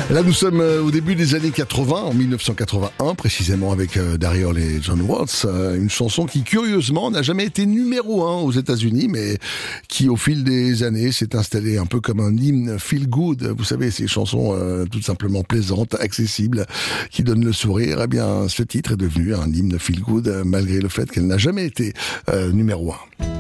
Là, nous sommes au début des années 80, en 1981, précisément avec Daryl et John Watts. Une chanson qui, curieusement, n'a jamais été numéro 1 aux États-Unis, mais qui, au fil des années, s'est installée un peu comme un hymne feel good. Vous savez, ces chansons tout simplement plaisantes, accessibles, qui donnent le sourire. Eh bien, ce titre est devenu un hymne feel good, malgré le fait qu'elle n'a jamais été numéro 1.